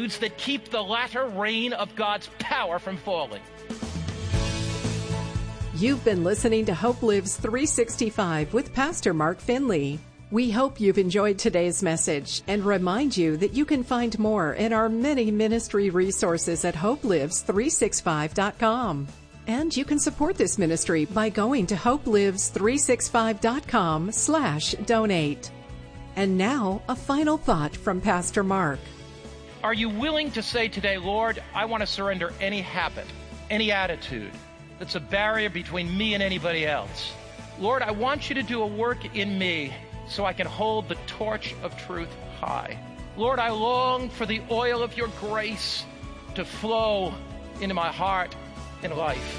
attitudes that keep the latter rain of God's power from falling. You've been listening to Hope Lives 365 with Pastor Mark Finley. We hope you've enjoyed today's message and remind you that you can find more in our many ministry resources at hopelives365.com. And you can support this ministry by going to hopelives365.com/donate. And now, a final thought from Pastor Mark. Are you willing to say today, Lord, I want to surrender any habit, any attitude that's a barrier between me and anybody else? Lord, I want you to do a work in me so I can hold the torch of truth high. Lord, I long for the oil of your grace to flow into my heart and life.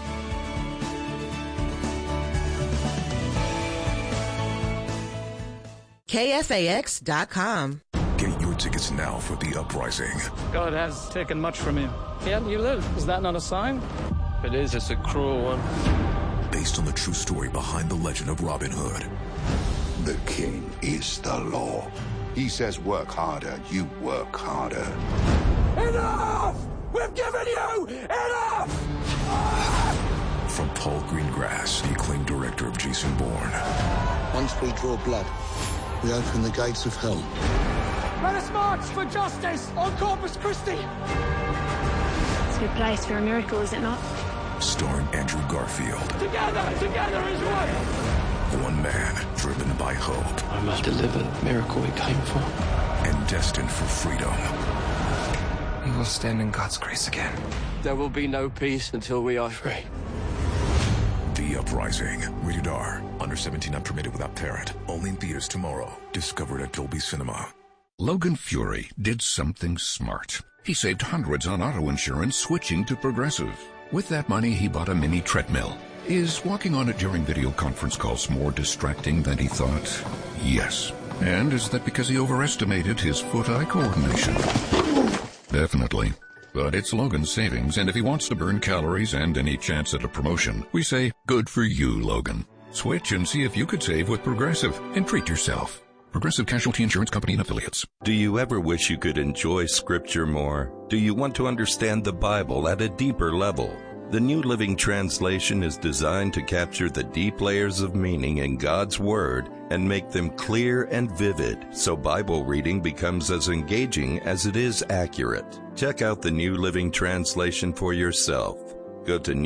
KFAX.com. Get your tickets now for The Uprising. God has taken much from you. Yet you live. Is that not a sign? If it is, it's a cruel one. Based on the true story behind the legend of Robin Hood. The king is the law. He says work harder, you work harder. Enough! We've given you enough! From Paul Greengrass, the acclaimed director of Jason Bourne. Once we draw blood, we open the gates of hell. Let us march for justice on Corpus Christi! It's a good place for a miracle, is it not? Starring Andrew Garfield. Together is one! One man driven by hope. I must deliver the miracle we came for. And destined for freedom. We will stand in God's grace again. There will be no peace until we are free. The Uprising. Rated R. Under 17 not permitted without parent. Only in theaters tomorrow. Discovered at Dolby Cinema. Logan Fury did something smart. He saved hundreds on auto insurance switching to Progressive. With that money, he bought a mini treadmill. Is walking on it during video conference calls more distracting than he thought? Yes. And is that because he overestimated his foot-eye coordination? Definitely. But it's Logan's savings, and if he wants to burn calories and any chance at a promotion, we say, good for you, Logan. Switch and see if you could save with Progressive and treat yourself. Progressive Casualty Insurance Company and Affiliates. Do you ever wish you could enjoy Scripture more? Do you want to understand the Bible at a deeper level? The New Living Translation is designed to capture the deep layers of meaning in God's Word and make them clear and vivid, so Bible reading becomes as engaging as it is accurate. Check out the New Living Translation for yourself. Go to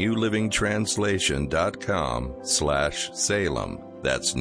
newlivingtranslation.com/Salem. That's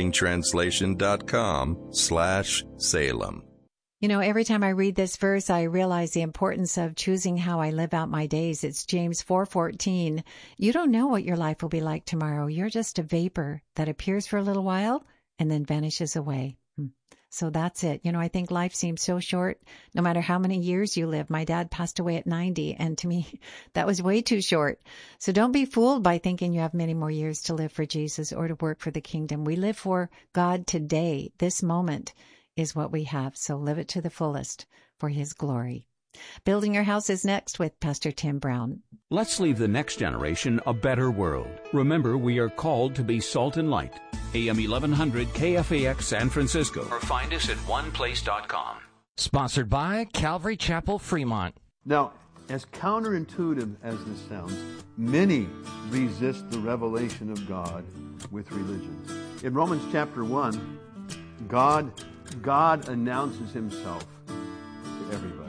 newlivingtranslation.com/Salem. You know, every time I read this verse, I realize the importance of choosing how I live out my days. It's James 4:14. You don't know what your life will be like tomorrow. You're just a vapor that appears for a little while and then vanishes away. So that's it. You know, I think life seems so short, no matter how many years you live. My dad passed away at 90, and to me, that was way too short. So don't be fooled by thinking you have many more years to live for Jesus or to work for the kingdom. We live for God today. This moment is what we have. So live it to the fullest for his glory. Building Your House is next with Pastor Tim Brown. Let's leave the next generation a better world. Remember, we are called to be salt and light. AM 1100 KFAX San Francisco. Or find us at oneplace.com. Sponsored by Calvary Chapel, Fremont. Now, as counterintuitive as this sounds, many resist the revelation of God with religion. In Romans chapter 1, God announces himself to everybody.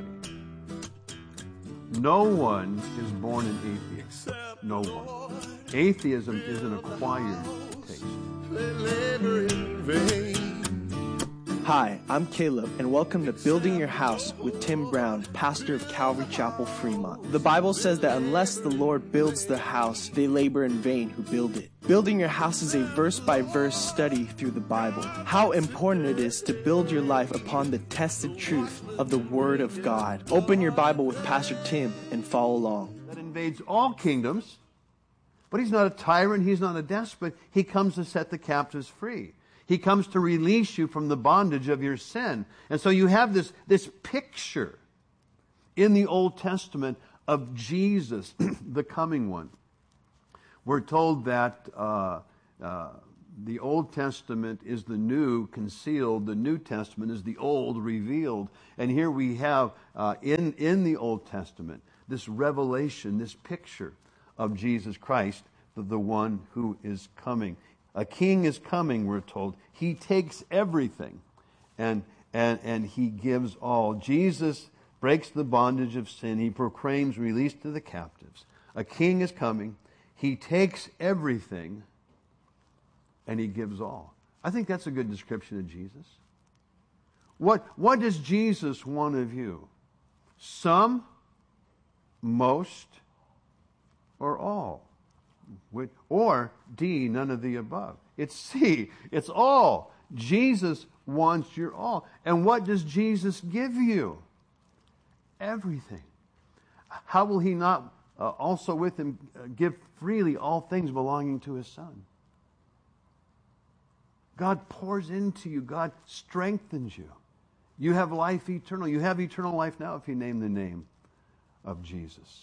No one is born an atheist. No one. Atheism is an acquired taste. Hi, I'm Caleb, and welcome to Building Your House with Tim Brown, pastor of Calvary Chapel, Fremont. The Bible says that unless the Lord builds the house, they labor in vain who build it. Building Your House is a verse-by-verse study through the Bible. How important it is to build your life upon the tested truth of the Word of God. Open your Bible with Pastor Tim and follow along. That invades all kingdoms, but he's not a tyrant, he's not a despot. He comes to set the captives free. He comes to release you from the bondage of your sin. And so you have this picture in the Old Testament of Jesus, the coming one. We're told that The Old Testament is the New concealed. The New Testament is the Old revealed. And here we have in the Old Testament this revelation, this picture of Jesus Christ, the one who is coming. A king is coming, we're told. He takes everything and he gives all. Jesus breaks the bondage of sin. He proclaims release to the captives. A king is coming. He takes everything and he gives all. I think that's a good description of Jesus. What does Jesus want of you? Some, most, or all? Or D, none of the above. It's C, it's all. Jesus wants your all. And what does Jesus give you? Everything. How will he not also with him give freely all things belonging to his Son? God pours into you. God strengthens you. You have life eternal. You have eternal life now if you name the name of Jesus.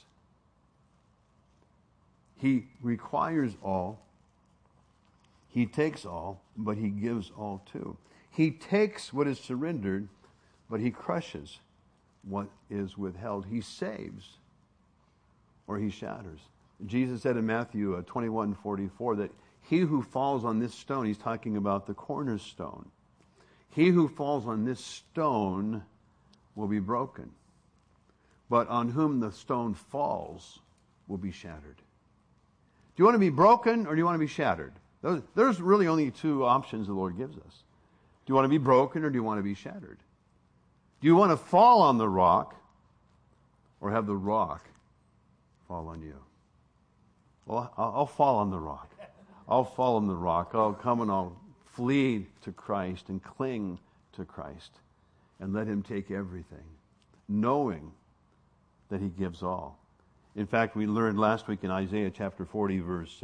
He requires all. He takes all, but he gives all too. He takes what is surrendered, but he crushes what is withheld. He saves, or he shatters. Jesus said in Matthew 21:44 that he who falls on this stone, he's talking about the cornerstone. He who falls on this stone will be broken, but on whom the stone falls will be shattered. Do you want to be broken or do you want to be shattered? There's really only two options the Lord gives us. Do you want to be broken or do you want to be shattered? Do you want to fall on the rock or have the rock fall on you? Well, I'll fall on the rock. I'll fall on the rock. I'll come and I'll flee to Christ and cling to Christ and let him take everything, knowing that he gives all. In fact, we learned last week in Isaiah chapter 40, verse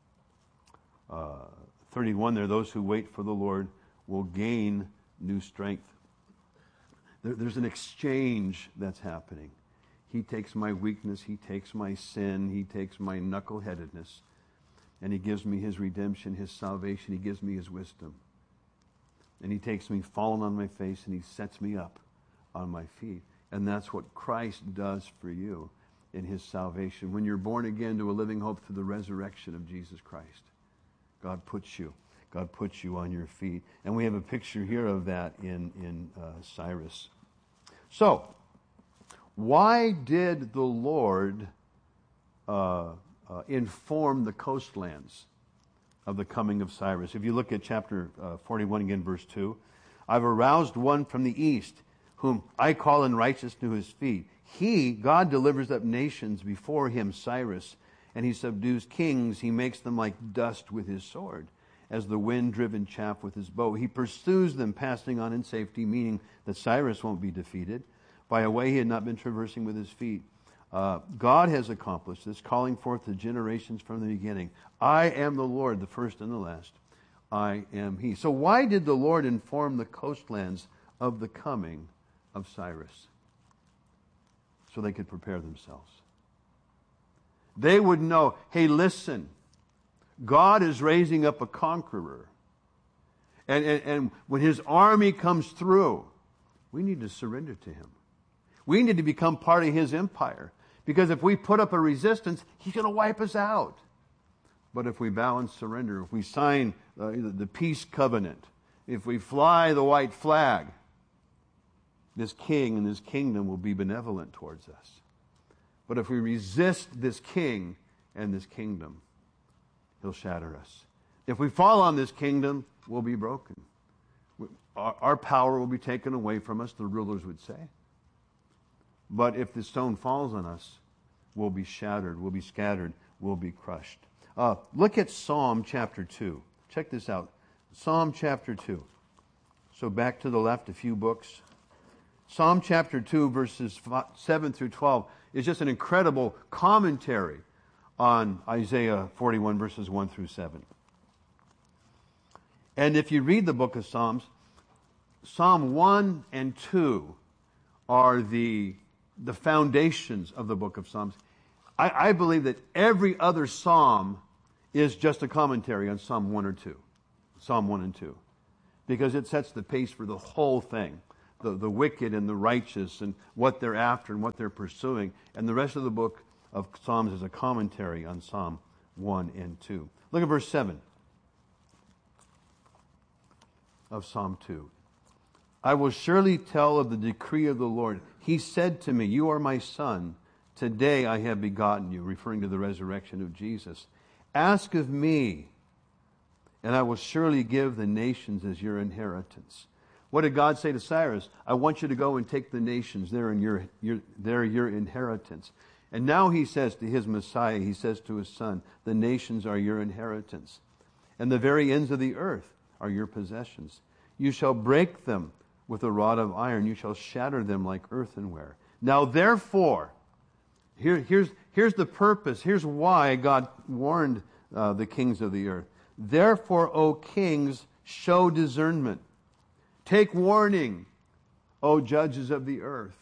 31 there, those who wait for the Lord will gain new strength. There's an exchange that's happening. He takes my weakness, he takes my sin, he takes my knuckleheadedness, and he gives me his redemption, his salvation, he gives me his wisdom. And he takes me fallen on my face and he sets me up on my feet. And that's what Christ does for you in his salvation. When you're born again to a living hope through the resurrection of Jesus Christ, God puts you on your feet. And we have a picture here of that in Cyrus. So, why did the Lord inform the coastlands of the coming of Cyrus? If you look at chapter 41 again, verse 2, I've aroused one from the east, whom I call in righteousness to his feet. He, God, delivers up nations before him, Cyrus, and he subdues kings. He makes them like dust with his sword, as the wind-driven chaff with his bow. He pursues them, passing on in safety, meaning that Cyrus won't be defeated by a way he had not been traversing with his feet. God has accomplished this, calling forth the generations from the beginning. I am the Lord, the first and the last. I am he. So why did the Lord inform the coastlands of the coming of Cyrus? So they could prepare themselves. They would know, hey, listen, God is raising up a conqueror. And when his army comes through, we need to surrender to him. We need to become part of his empire. Because if we put up a resistance, he's going to wipe us out. But if we bow and surrender, if we sign the peace covenant, if we fly the white flag, this king and this kingdom will be benevolent towards us. But if we resist this king and this kingdom, he'll shatter us. If we fall on this kingdom, we'll be broken. Our power will be taken away from us, the rulers would say. But if the stone falls on us, we'll be shattered, we'll be scattered, we'll be crushed. Look at Psalm chapter 2. Check this out. Psalm chapter 2. So back to the left a few books. Psalm chapter 2, verses 7 through 12 is just an incredible commentary on Isaiah 41, verses 1 through 7. And if you read the book of Psalms, Psalm 1 and 2 are the foundations of the book of Psalms. I believe that every other psalm is just a commentary on Psalm 1 or 2. Psalm 1 and 2, because it sets the pace for the whole thing. The wicked and the righteous and what they're after and what they're pursuing. And the rest of the book of Psalms is a commentary on Psalm 1 and 2. Look at verse 7 of Psalm 2. I will surely tell of the decree of the Lord. He said to me, you are my son. Today I have begotten you, referring to the resurrection of Jesus. Ask of me, and I will surely give the nations as your inheritance. What did God say to Cyrus? I want you to go and take the nations. They're your inheritance. And now he says to his Messiah, he says to his son, the nations are your inheritance. And the very ends of the earth are your possessions. You shall break them with a rod of iron. You shall shatter them like earthenware. Now therefore, here's the purpose. Here's why God warned the kings of the earth. Therefore, O kings, show discernment. Take warning, O judges of the earth.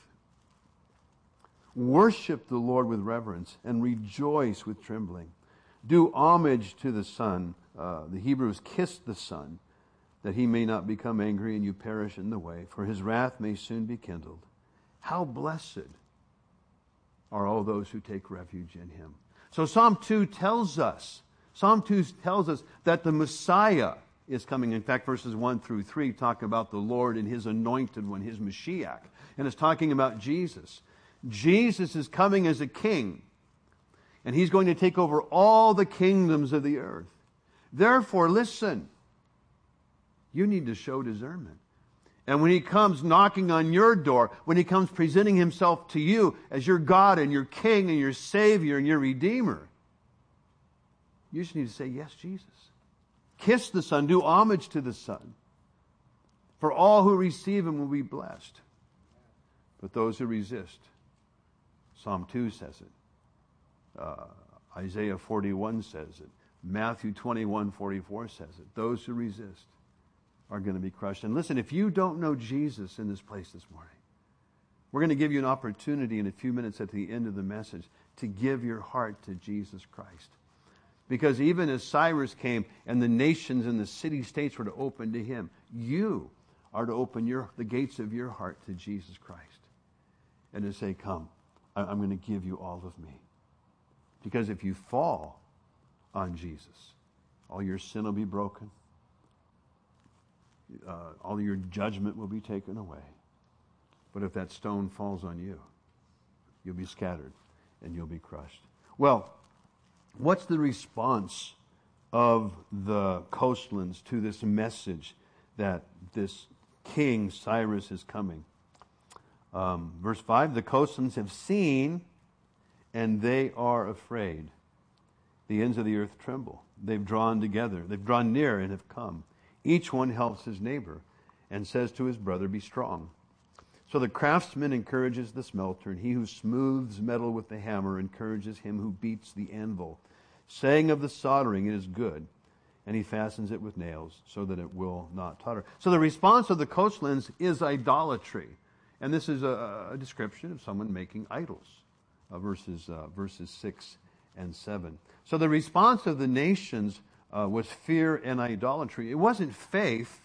Worship the Lord with reverence and rejoice with trembling. Do homage to the Son. The Hebrews kiss the Son, that he may not become angry and you perish in the way, for his wrath may soon be kindled. How blessed are all those who take refuge in him. So Psalm 2 tells us that the Messiah is coming. In fact, verses 1 through 3 talk about the Lord and his anointed one, his Mashiach. And it's talking about Jesus. Jesus is coming as a king. And he's going to take over all the kingdoms of the earth. Therefore, listen. You need to show discernment. And when he comes knocking on your door, when he comes presenting himself to you as your God and your King and your Savior and your Redeemer, you just need to say, yes, Jesus. Kiss the Son. Do homage to the Son. For all who receive him will be blessed. But those who resist, Psalm 2 says it. Isaiah 41 says it. Matthew 21:44 says it. Those who resist are going to be crushed. And listen, if you don't know Jesus in this place this morning, we're going to give you an opportunity in a few minutes at the end of the message to give your heart to Jesus Christ. Because even as Cyrus came and the nations and the city-states were to open to him, you are to open the gates of your heart to Jesus Christ and to say, come, I'm going to give you all of me. Because if you fall on Jesus, all your sin will be broken. All your judgment will be taken away. But if that stone falls on you, you'll be scattered and you'll be crushed. Well, what's the response of the coastlands to this message that this king Cyrus is coming? Verse 5, the coastlands have seen and they are afraid. The ends of the earth tremble. They've drawn together. They've drawn near and have come. Each one helps his neighbor and says to his brother, be strong. So the craftsman encourages the smelter, and he who smooths metal with the hammer encourages him who beats the anvil, saying of the soldering, it is good, and he fastens it with nails so that it will not totter. So the response of the coastlands is idolatry. And this is a description of someone making idols, verses 6 and 7. So the response of the nations was fear and idolatry. It wasn't faith.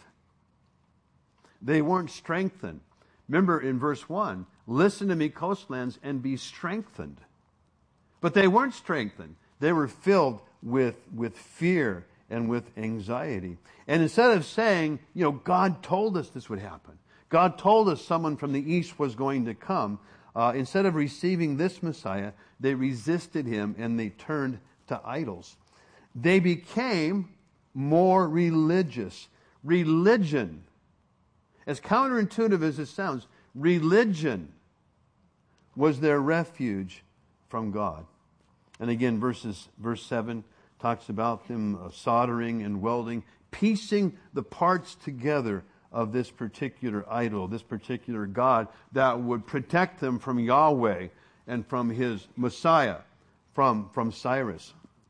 They weren't strengthened. Remember in verse 1, listen to me, coastlands, and be strengthened. But they weren't strengthened. They were filled with fear and with anxiety. And instead of saying, God told us this would happen, God told us someone from the east was going to come, instead of receiving this Messiah, they resisted him and they turned to idols. They became more religious. Religion, as counterintuitive as it sounds, religion was their refuge from God. And again, verse 7 talks about them soldering and welding, piecing the parts together of this particular idol, this particular God that would protect them from Yahweh and from his Messiah, from Cyrus.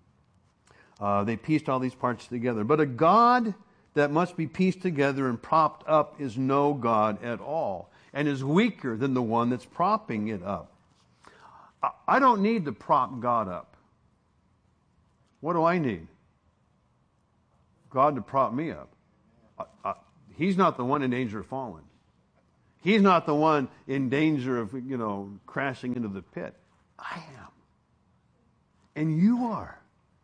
They pieced all these parts together. But a God that must be pieced together and propped up is no God at all, and is weaker than the one that's propping it up. I don't need to prop God up. What do I need? God to prop me up. He's not the one in danger of falling. He's not the one in danger of, crashing into the pit. I am. And you are.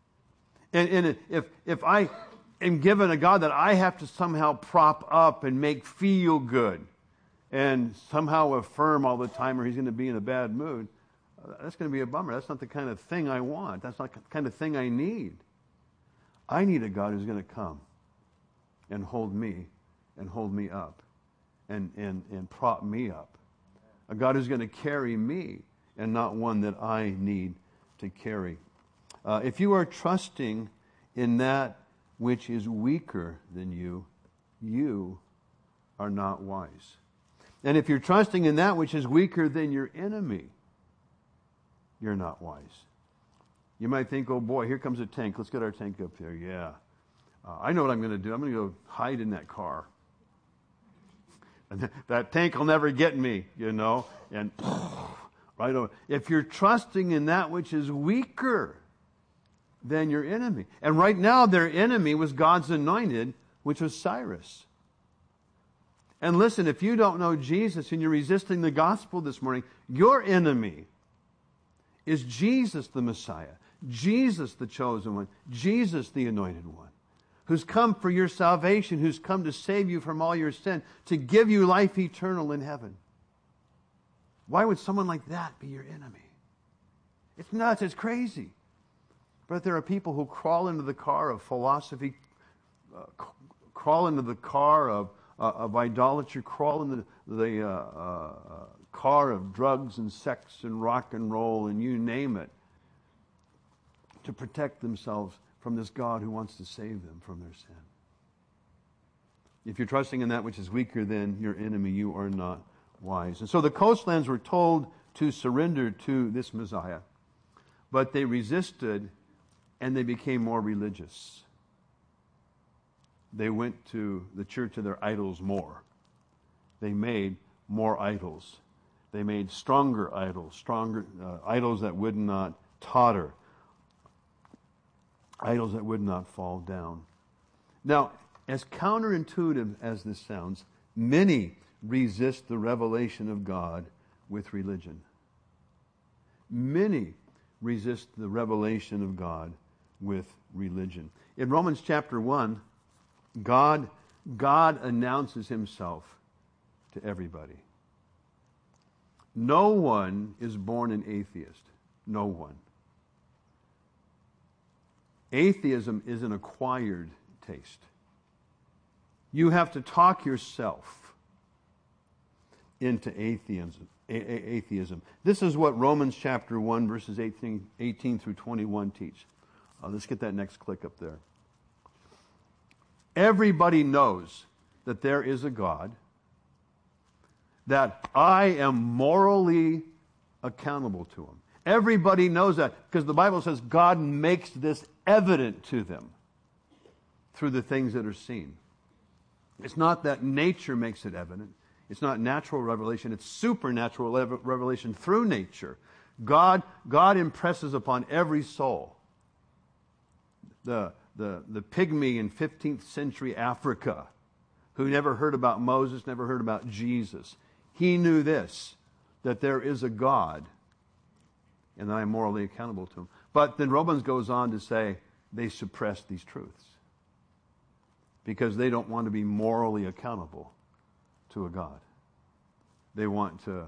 And if I am given a God that I have to somehow prop up and make feel good and somehow affirm all the time or he's going to be in a bad mood, that's going to be a bummer. That's not the kind of thing I want. That's not the kind of thing I need. I need a God who's going to come and hold me up and prop me up. A God who's going to carry me and not one that I need to carry. If you are trusting in that which is weaker than you, you are not wise. And if you're trusting in that which is weaker than your enemy, you're not wise. You might think, oh boy, here comes a tank. Let's get our tank up there. Yeah. I know what I'm going to do. I'm going to go hide in that car. And that tank will never get me, And right over. If you're trusting in that which is weaker than your enemy. And right now their enemy was God's anointed, which was Cyrus. And listen, if you don't know Jesus and you're resisting the gospel this morning, your enemy is Jesus the Messiah, Jesus the chosen one, Jesus the anointed one, who's come for your salvation, who's come to save you from all your sin, to give you life eternal in heaven. Why would someone like that be your enemy? It's nuts, it's crazy. But there are people who crawl into the car of philosophy, crawl into the car of idolatry, crawl into the car of drugs and sex and rock and roll and you name it, to protect themselves from this God who wants to save them from their sin. If you're trusting in that which is weaker than your enemy, you are not wise. And so the coastlands were told to surrender to this Messiah, but they resisted and they became more religious. They went to the church of their idols more. They made more idols. They made stronger idols idols that would not totter, idols that would not fall down. Now, as counterintuitive as this sounds, many resist the revelation of God with religion. Many resist the revelation of God with religion. In Romans chapter 1, God announces himself to everybody. No one is born an atheist. No one. Atheism is an acquired taste. You have to talk yourself into atheism. This is what Romans chapter 1, verses 18 through 21 teach. Let's get that next click up there. Everybody knows that there is a God, that I am morally accountable to him. Everybody knows that because the Bible says God makes this evident to them through the things that are seen. It's not that nature makes it evident. It's not natural revelation. It's supernatural revelation through nature. God impresses upon every soul. The pygmy in 15th century Africa who never heard about Moses, never heard about Jesus. He knew this, that there is a God and that I am morally accountable to him. But then Romans goes on to say they suppress these truths because they don't want to be morally accountable to a God. They want to,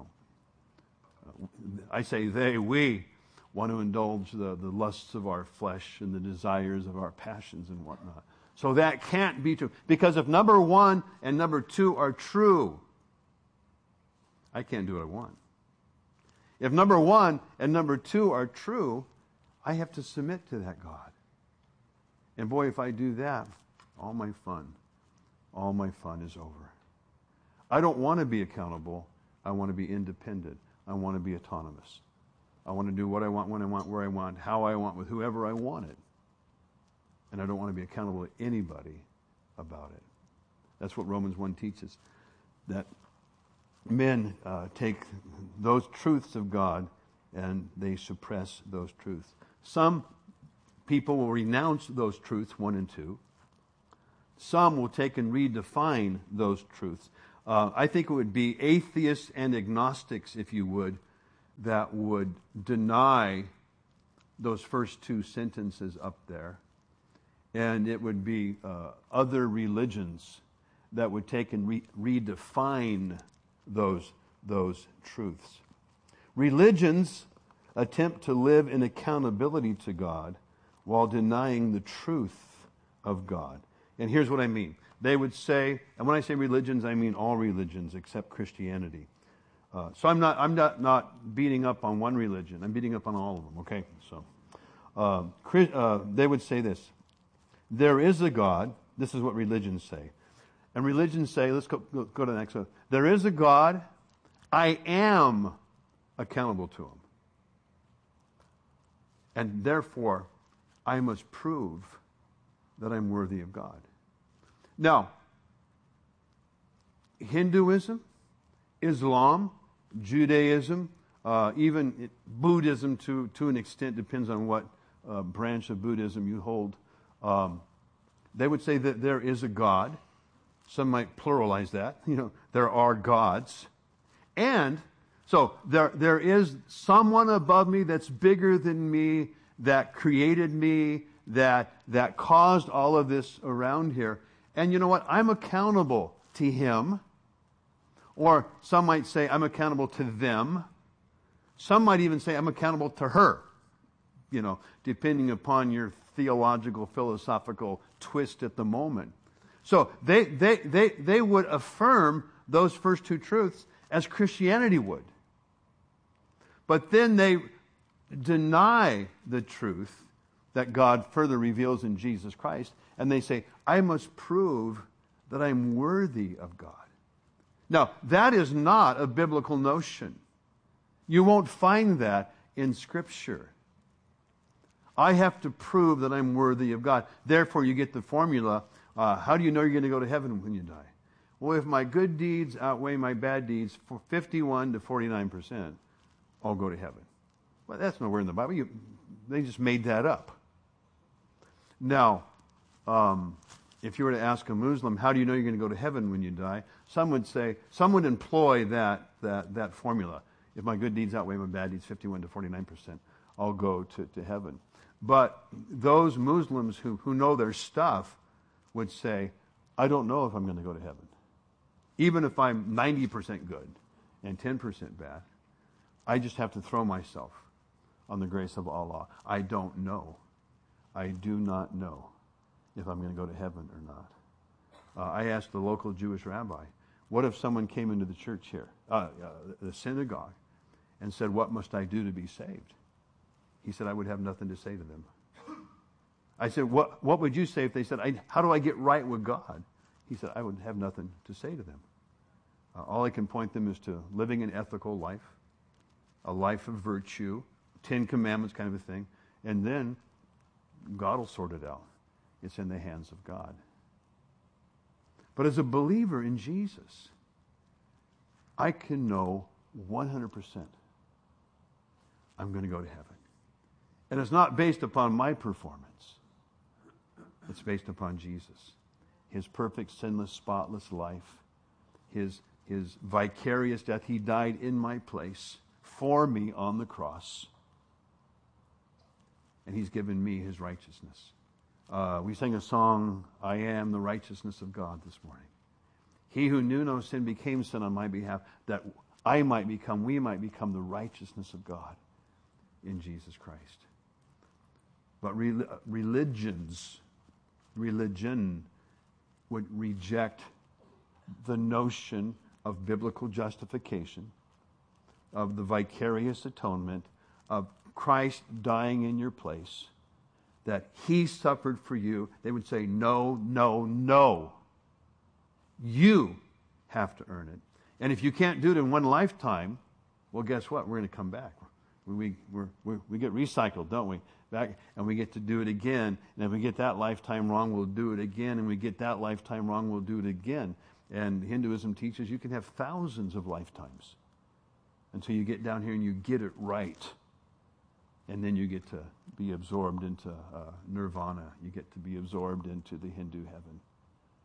I say we want to indulge the lusts of our flesh and the desires of our passions and whatnot. So that can't be true. Because if number 1 and number 2 are true, I can't do what I want. If number 1 and number 2 are true, I have to submit to that God. And boy, if I do that, all my fun is over. I don't want to be accountable. I want to be independent. I want to be autonomous. I want to do what I want, when I want, where I want, how I want, with whoever I want it. And I don't want to be accountable to anybody about it. That's what Romans 1 teaches. That men take those truths of God and they suppress those truths. Some people will renounce those truths, 1 and 2. some will take and redefine those truths. I think it would be atheists and agnostics, if you would, that would deny those first two sentences up there. And it would be other religions that would take and redefine those truths. Religions attempt to live in accountability to God while denying the truth of God. And here's what I mean. They would say, and when I say religions, I mean all religions except Christianity. So I'm not beating up on one religion. I'm beating up on all of them. Okay, so they would say this: there is a God. This is what religions say, and religions say, let's go to the next one. There is a God. I am accountable to Him, and therefore I must prove that I'm worthy of God. Now, Hinduism, Islam, Judaism, even Buddhism to an extent, depends on what branch of Buddhism you hold. They would say that there is a God. Some might pluralize that. There are gods. And so there is someone above me that's bigger than me, that created me, that caused all of this around here. And you know what? I'm accountable to Him. Or some might say I'm accountable to them. Some might even say I'm accountable to her. Depending upon your theological, philosophical twist at the moment. So they would affirm those first two truths as Christianity would. But then they deny the truth that God further reveals in Jesus Christ, and they say, I must prove that I'm worthy of God. Now, that is not a biblical notion. You won't find that in Scripture. I have to prove that I'm worthy of God. Therefore, you get the formula, how do you know you're going to go to heaven when you die? Well, if my good deeds outweigh my bad deeds for 51 to 49%, I'll go to heaven. Well, that's nowhere in the Bible. They just made that up. Now, if you were to ask a Muslim, how do you know you're going to go to heaven when you die? Some would employ that formula. If my good deeds outweigh my bad deeds, 51 to 49%, I'll go to heaven. But those Muslims who know their stuff would say, I don't know if I'm going to go to heaven. Even if I'm 90% good and 10% bad, I just have to throw myself on the grace of Allah. I don't know. I do not know if I'm going to go to heaven or not. I asked the local Jewish rabbi, what if someone came into the church here, the synagogue, and said, what must I do to be saved? He said, I would have nothing to say to them. I said, what would you say if they said, how do I get right with God? He said, I would have nothing to say to them. All I can point them is to living an ethical life, a life of virtue, 10 Commandments kind of a thing, and then God will sort it out. It's in the hands of God. But as a believer in Jesus, I can know 100% I'm going to go to heaven. And it's not based upon my performance. It's based upon Jesus. His perfect, sinless, spotless life. His vicarious death. He died in my place for me on the cross. And He's given me His righteousness. We sang a song, I am the righteousness of God, this morning. He who knew no sin became sin on my behalf, that we might become the righteousness of God in Jesus Christ. But religion would reject the notion of biblical justification, of the vicarious atonement, of Christ dying in your place, that He suffered for you. They would say, no, no, no. You have to earn it. And if you can't do it in one lifetime, well, guess what? We're going to come back. We get recycled, don't we? Back, and we get to do it again. And if we get that lifetime wrong, we'll do it again. And we get that lifetime wrong, we'll do it again. And Hinduism teaches you can have thousands of lifetimes until you get down here and you get it right. And then you get to be absorbed into nirvana. You get to be absorbed into the Hindu heaven.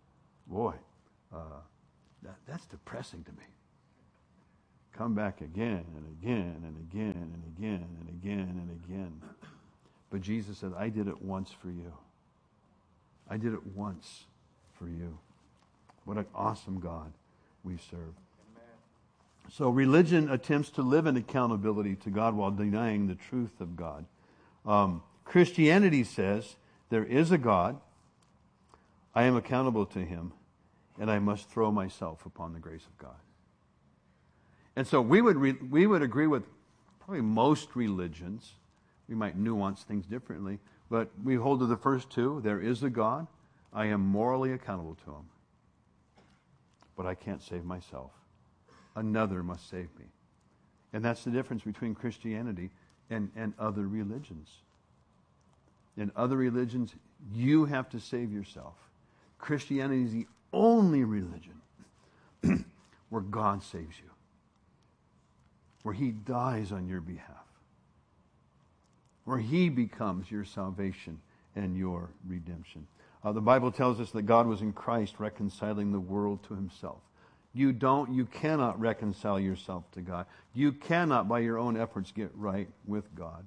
Boy, that's depressing to me. Come back again and again and again and again and again and again. But Jesus said, I did it once for you. I did it once for you. What an awesome God we serve. So religion attempts to live in accountability to God while denying the truth of God. Christianity says there is a God, I am accountable to Him, and I must throw myself upon the grace of God. And so we would agree with probably most religions. We might nuance things differently, but we hold to the first two. There is a God. I am morally accountable to Him. But I can't save myself. Another must save me. And that's the difference between Christianity and other religions. In other religions, you have to save yourself. Christianity is the only religion where God saves you, where He dies on your behalf, where He becomes your salvation and your redemption. The Bible tells us that God was in Christ reconciling the world to Himself. You cannot reconcile yourself to God. You cannot, by your own efforts, get right with God.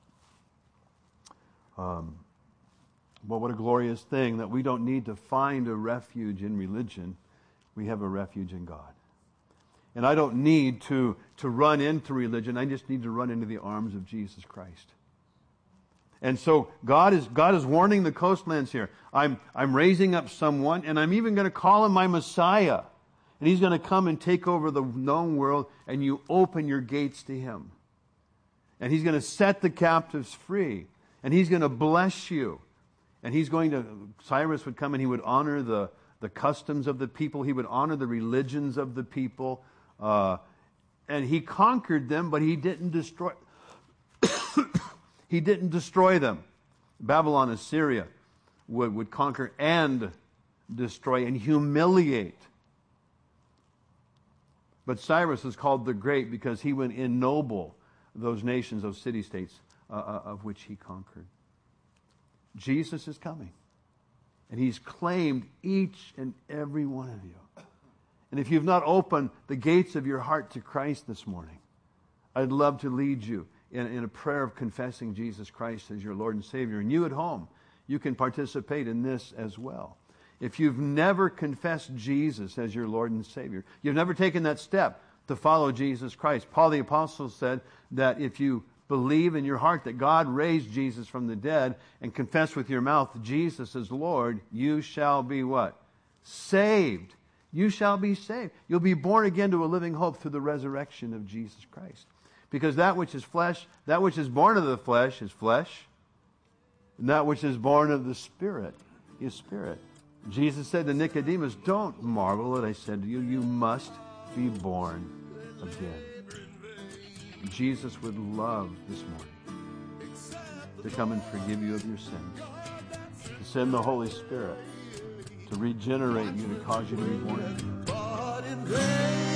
Well, what a glorious thing that we don't need to find a refuge in religion. We have a refuge in God. And I don't need to run into religion. I just need to run into the arms of Jesus Christ. And so God is warning the coastlands here. I'm raising up someone, and I'm even going to call Him my Messiah. And He's going to come and take over the known world, and you open your gates to Him. And He's going to set the captives free. And He's going to bless you. And Cyrus would come and he would honor the customs of the people. He would honor the religions of the people. And He conquered them, but He didn't destroy He didn't destroy them. Babylon, Assyria would conquer and destroy and humiliate. But Cyrus is called the Great because he would ennoble those nations, those city-states of which he conquered. Jesus is coming. And He's claimed each and every one of you. And if you've not opened the gates of your heart to Christ this morning, I'd love to lead you in a prayer of confessing Jesus Christ as your Lord and Savior. And you at home, you can participate in this as well. If you've never confessed Jesus as your Lord and Savior, you've never taken that step to follow Jesus Christ. Paul the Apostle said that if you believe in your heart that God raised Jesus from the dead and confess with your mouth Jesus is Lord, you shall be what? Saved. You shall be saved. You'll be born again to a living hope through the resurrection of Jesus Christ. Because that which is flesh, that which is born of the flesh is flesh, and that which is born of the Spirit is spirit. Jesus said to Nicodemus, don't marvel that I said to you, you must be born again. Jesus would love this morning to come and forgive you of your sins, to send the Holy Spirit to regenerate you, to cause you to be born again.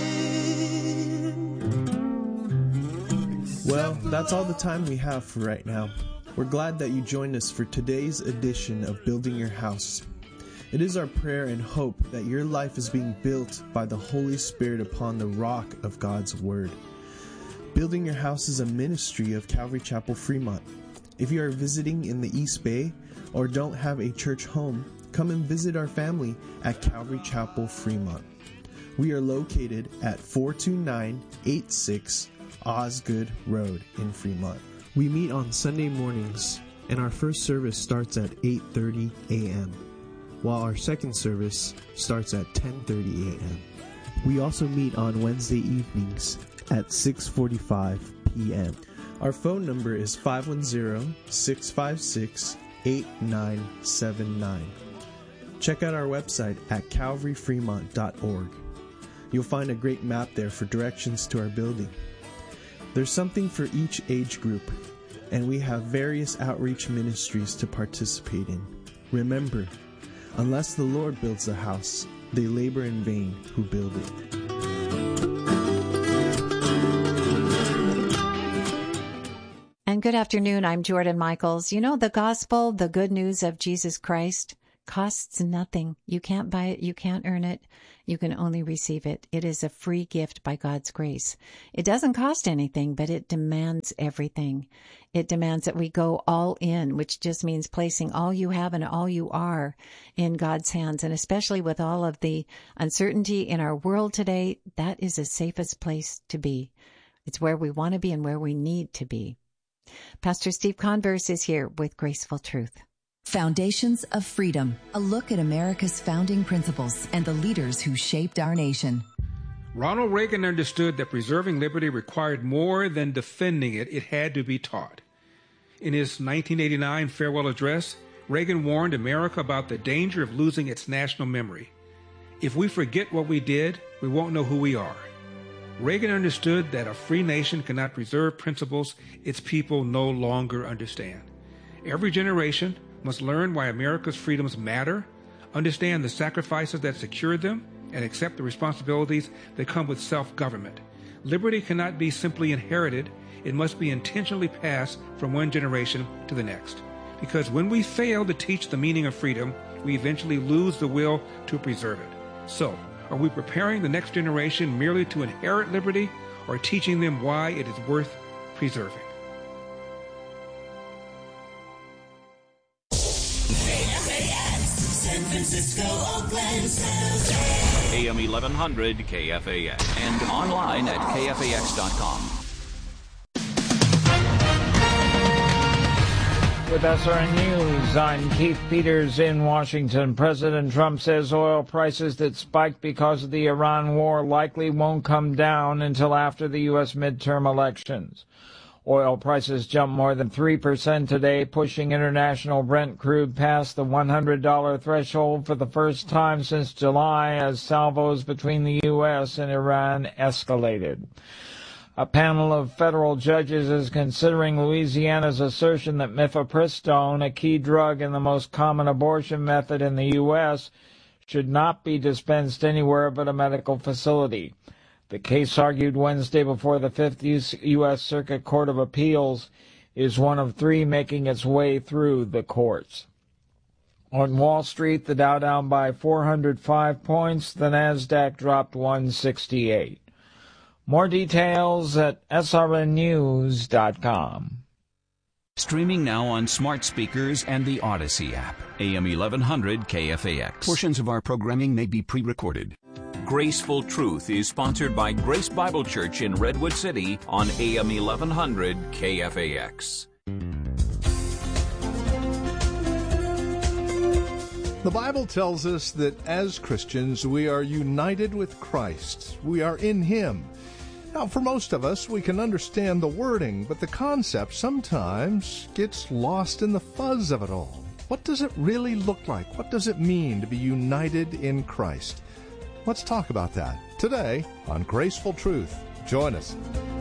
Well, that's all the time we have for right now. We're glad that you joined us for today's edition of Building Your House. It is our prayer and hope that your life is being built by the Holy Spirit upon the rock of God's Word. Building Your House is a ministry of Calvary Chapel Fremont. If you are visiting in the East Bay or don't have a church home, come and visit our family at Calvary Chapel Fremont. We are located at 42986 Osgood Road in Fremont. We meet on Sunday mornings, and our first service starts at 8:30 a.m., while our second service starts at 10:30 a.m. We also meet on Wednesday evenings at 6:45 p.m. Our phone number is 510-656-8979. Check out our website at calvaryfremont.org. You'll find a great map there for directions to our building. There's something for each age group, and we have various outreach ministries to participate in. Remember, unless the Lord builds the house, they labor in vain who build it. And good afternoon, I'm Jordan Michaels. You know, the gospel, the good news of Jesus Christ, costs nothing. You can't buy it. You can't earn it. You can only receive it. It is a free gift by God's grace. It doesn't cost anything, but it demands everything. It demands that we go all in, which just means placing all you have and all you are in God's hands. And especially with all of the uncertainty in our world today, that is the safest place to be. It's where we want to be and where we need to be. Pastor Steve Converse is here with Graceful Truth. Foundations of Freedom, a look at America's founding principles and the leaders who shaped our nation. Ronald Reagan understood that preserving liberty required more than defending it. It had to be taught. In his 1989 farewell address, Reagan warned America about the danger of losing its national memory. If we forget what we did, we won't know who we are. Reagan understood that a free nation cannot preserve principles its people no longer understand. Every generation must learn why America's freedoms matter, understand the sacrifices that secure them, and accept the responsibilities that come with self-government. Liberty cannot be simply inherited. It must be intentionally passed from one generation to the next. Because when we fail to teach the meaning of freedom, we eventually lose the will to preserve it. So, are we preparing the next generation merely to inherit liberty, or teaching them why it is worth preserving? San Francisco, Oakland, AM 1100 KFAX and online at KFAX.com. With SRN News, I'm Keith Peters in Washington. President Trump says oil prices that spiked because of the Iran war likely won't come down until after the U.S. midterm elections. Oil prices jumped more than 3% today, pushing international Brent crude past the $100 threshold for the first time since July as salvos between the U.S. and Iran escalated. A panel of federal judges is considering Louisiana's assertion that mifepristone, a key drug and the most common abortion method in the U.S., should not be dispensed anywhere but a medical facility. The case, argued Wednesday before the Fifth U.S. Circuit Court of Appeals, is one of three making its way through the courts. On Wall Street, the Dow down by 405 points, the Nasdaq dropped 168. More details at srnnews.com. Streaming now on smart speakers and the Odyssey app. AM 1100 KFAX. Portions of our programming may be pre-recorded. Graceful Truth is sponsored by Grace Bible Church in Redwood City on AM 1100 KFAX. The Bible tells us that as Christians, we are united with Christ. We are in Him. Now, for most of us, we can understand the wording, but the concept sometimes gets lost in the fuzz of it all. What does it really look like? What does it mean to be united in Christ? Let's talk about that today on Graceful Truth. Join us.